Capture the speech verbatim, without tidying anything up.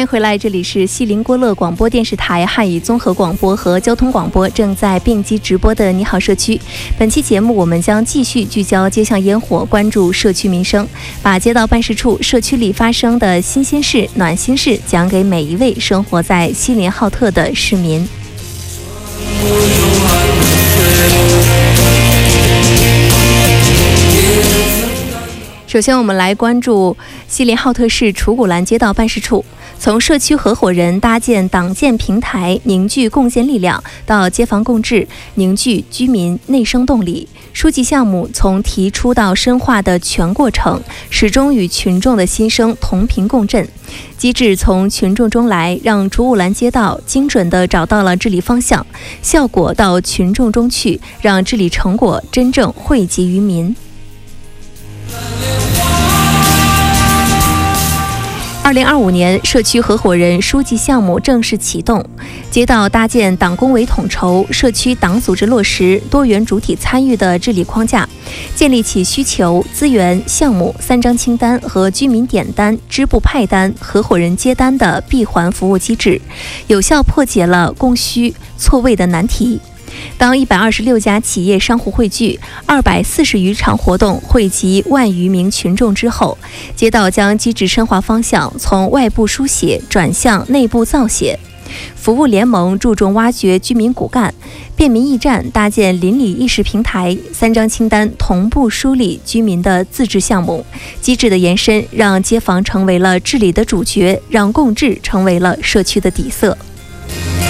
迎回来，这里是锡林郭勒广播电视台汉语综合广播和交通广播正在并机直播的你好社区。本期节目我们将继续聚焦街巷烟火，关注社区民生，把街道办事处社区里发生的新鲜事、暖心事讲给每一位生活在锡林浩特的市民。首先我们来关注锡林浩特市楚古兰街道办事处，从社区合伙人搭建党建平台，凝聚共建力量，到街坊共治，凝聚居民内生动力。书记项目从提出到深化的全过程，始终与群众的心声同频共振。机制从群众中来，让楚古兰街道精准地找到了治理方向，效果到群众中去，让治理成果真正惠及于民。二零二五年社区合伙人书记项目正式启动，街道搭建党工委统筹、社区党组织落实、多元主体参与的治理框架，建立起需求、资源、项目三张清单和居民点单、支部派单、合伙人接单的闭环服务机制，有效破解了供需错位的难题。当一百二十六家企业商户汇聚，二百四十余场活动惠及万余名群众之后，街道将机制深化方向从外部书写转向内部造写。服务联盟注重挖掘居民骨干，便民驿站搭建邻里意识平台，三张清单同步梳理居民的自治项目。机制的延伸，让街坊成为了治理的主角，让共治成为了社区的底色。